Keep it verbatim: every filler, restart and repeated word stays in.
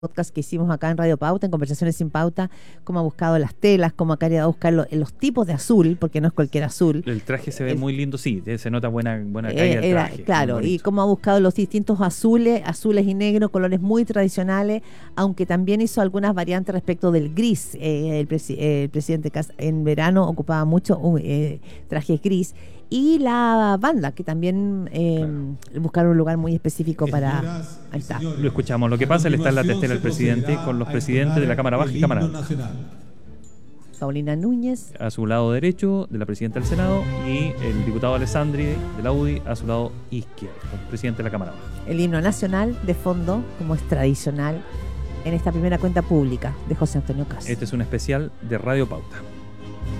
podcast que hicimos acá en Radio Pauta, en Conversaciones sin Pauta, cómo ha buscado las telas, cómo ha querido buscar lo, los tipos de azul, porque no es cualquier azul. El traje se ve el, muy lindo, sí, se nota buena, buena caída eh, del era, traje. Claro, y cómo ha buscado los distintos azules, azules y negros, colores muy tradicionales, aunque también hizo algunas variantes respecto del gris. Eh, el, presi el presidente Kast en verano ocupaba mucho un eh, traje gris. Y la banda, que también eh, claro. buscaron un lugar muy específico para... Ahí está. Lo escuchamos. Lo que pasa es que está en la testera el presidente con los presidentes de la Cámara Baja y Cámara Alta. Paulina Núñez. A su lado derecho, de la presidenta del Senado, y el diputado Alessandri de la U D I a su lado izquierdo, el presidente de la Cámara Baja. El himno nacional de fondo, como es tradicional, en esta primera cuenta pública de José Antonio Kast. Este es un especial de Radio Pauta.